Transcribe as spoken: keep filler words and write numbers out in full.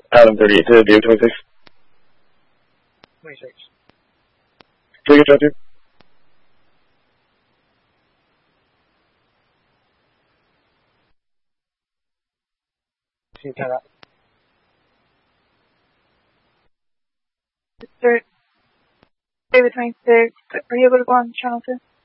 Adam thirty-eight to David twenty-six. twenty-six. Take it, Chapter. See that. David twenty-six, are you able to go on channel two?